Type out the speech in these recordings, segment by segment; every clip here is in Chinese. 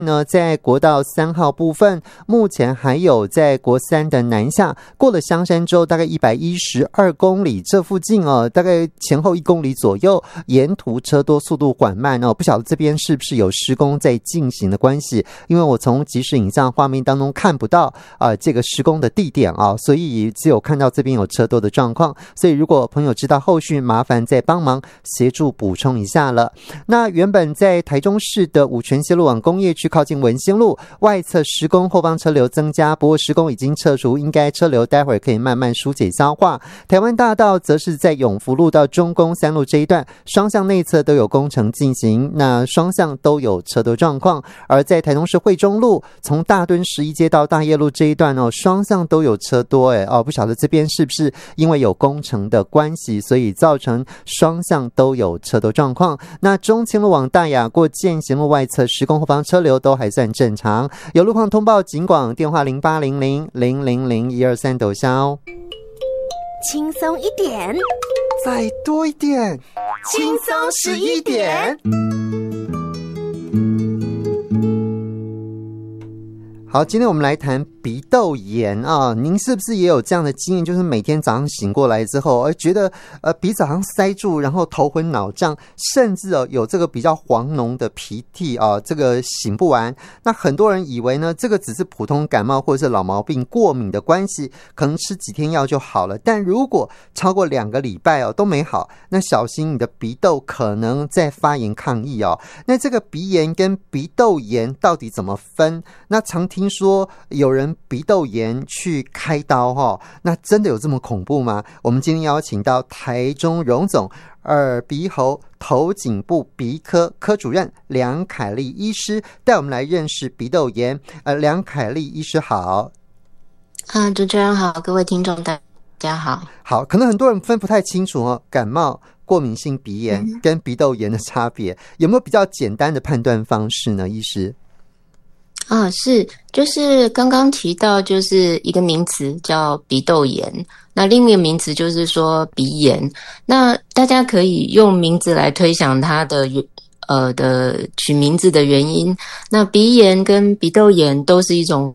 呢，在国道3号部分，目前还有在国3的南下，过了香山之后，大概112公里这附近哦，大概前后1公里左右，沿途车多，速度缓慢哦。不晓得这边是不是有施工在进行的关系？因为我从即时影像画面当中看不到这个施工的地点啊，所以只有看到这边有车多的状况。所以如果朋友知道后续，麻烦再帮忙协助补充一下了。那原本在台中市的五权西路往工业区靠近文心路外侧施工，后方车流增加，不过施工已经撤除，应该车流待会儿可以慢慢疏解消化。台湾大道则是在永福路到中宫3路这一段，双向内侧都有工程进行，那双向都有车多状况。而在台中市惠中路从大墩11街到大业路这一段哦，双向都有车多不晓得这边是不是因为有工程的关系，所以造成双向都有车多状况。那中清路往大雅过健行路外侧施工，后方车流都还算正常。有路况通报警广电话0800000123斗销。 轻松一点， 再多一点， 轻松11点。 好，今天我们来谈鼻窦炎啊，您是不是也有这样的经验？就是每天早上醒过来之后，觉得鼻子好像塞住，然后头昏脑胀，甚至有这个比较黄脓的鼻涕啊，这个醒不完。那很多人以为呢，这个只是普通感冒或者是老毛病过敏的关系，可能吃几天药就好了。但如果超过2个礼拜都没好，那小心你的鼻窦可能在发炎抗议哦。那这个鼻炎跟鼻窦炎到底怎么分？那常听说有人鼻窦炎去开刀那真的有这么恐怖吗？我们今天邀请到台中荣总耳鼻喉头颈部鼻科科主任梁凯丽医师带我们来认识鼻窦炎。梁凯丽医师好。 主持人好，各位听众大家好。 好，可能很多人分不太清楚感冒过敏性鼻炎跟鼻窦炎的差别，有没有比较简单的判断方式呢？医师是，就是刚刚提到就是一个名词叫鼻窦炎，那另一个名词就是说鼻炎。那大家可以用名字来推想它的取名字的原因。那鼻炎跟鼻窦炎都是一种。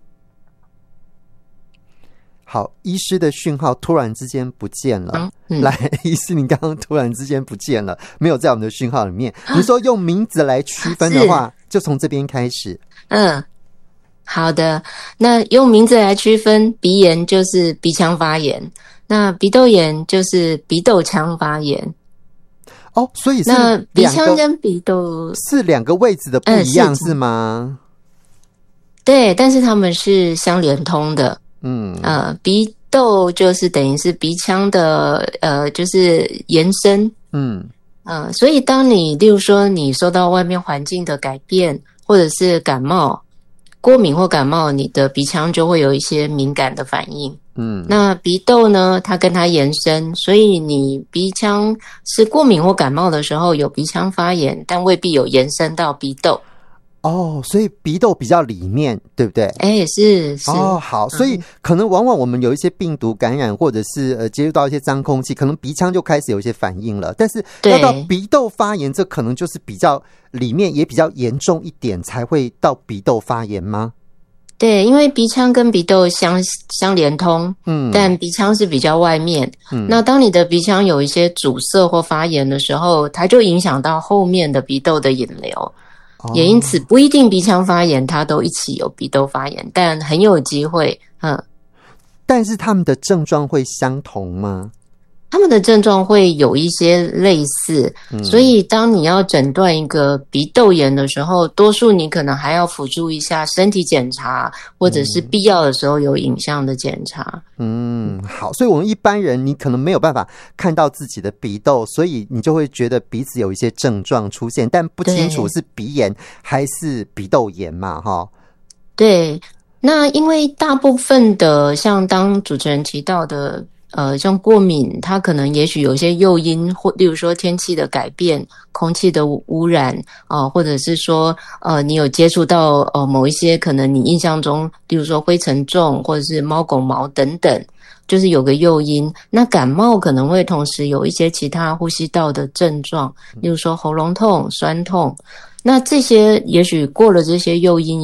好，医师的讯号突然之间不见了。来，医师你刚刚突然之间不见了，没有在我们的讯号里面。你说用名字来区分的话，就从这边开始。 好的，那用名字来区分，鼻炎就是鼻腔发炎，那鼻窦炎就是鼻窦腔发炎。 所以是那鼻腔跟鼻窦是2个位置的不一样，是吗？ 对，但是它们是相连通的。鼻窦就是等于是鼻腔的就是延伸。所以当你例如说你受到外面环境的改变，或者是感冒过敏或感冒，你的鼻腔就会有一些敏感的反应。那鼻窦呢，它跟它延伸，所以你鼻腔是过敏或感冒的时候有鼻腔发炎，但未必有延伸到鼻窦。 所以鼻窦比较里面，对不对？ 是。 好，所以可能往往我们有一些病毒感染，或者是接触到一些脏空气，可能鼻腔就开始有一些反应了。但是要到鼻窦发炎，这可能就是比较里面也比较严重一点，才会到鼻窦发炎吗？ 对，因为鼻腔跟鼻窦相连通，但鼻腔是比较外面。那当你的鼻腔有一些阻塞或发炎的时候，它就影响到后面的鼻窦的引流。也因此不一定鼻腔发炎它都一起有鼻窦发炎，但很有机会。 但是他们的症状会相同吗？ 他们的症状会有一些类似，所以当你要诊断一个鼻窦炎的时候，多数你可能还要辅助一下身体检查，或者是必要的时候有影像的检查。 好，所以我们一般人你可能没有办法看到自己的鼻窦，所以你就会觉得鼻子有一些症状出现，但不清楚是鼻炎还是鼻窦炎嘛。 对，那因为大部分的像当主持人提到的像过敏，它可能也许有一些诱因，或例如说天气的改变、空气的污染或者是说你有接触到某一些可能你印象中，例如说灰尘重或者是猫狗毛等等，就是有个诱因。那感冒可能会同时有一些其他呼吸道的症状，例如说喉咙痛、酸痛。那这些也许过了这些诱因